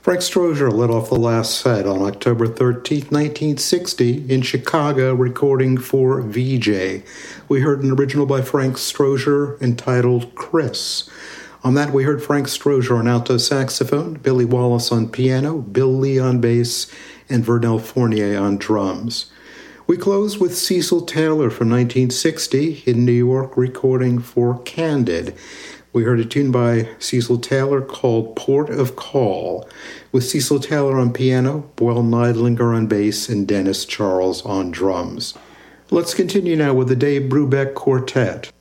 Frank Strozier led off the last set on October 13th, 1960, in Chicago, recording for VJ. We heard an original by Frank Strozier entitled Chris. On that, we heard Frank Strozier on alto saxophone, Billy Wallace on piano, Bill Lee on bass, and Vernel Fournier on drums. We closed with Cecil Taylor from 1960 in New York, recording for Candid. We heard a tune by Cecil Taylor called Port of Call, with Cecil Taylor on piano, Boyle Neidlinger on bass, and Dennis Charles on drums. Let's continue now with the Dave Brubeck Quartet.